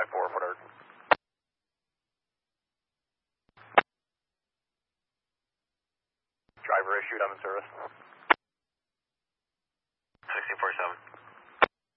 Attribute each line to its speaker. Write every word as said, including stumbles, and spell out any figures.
Speaker 1: four, Fort Howard. Driver issued, I'm in service.